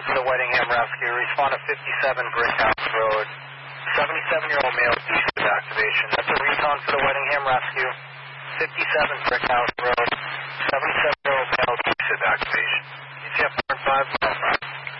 to the Whitingham Rescue. Respond to 57 Brickhouse Road. 77-year-old male deceased with activation. That's a recon for the Whitingham Rescue. 57 Brickhouse Road.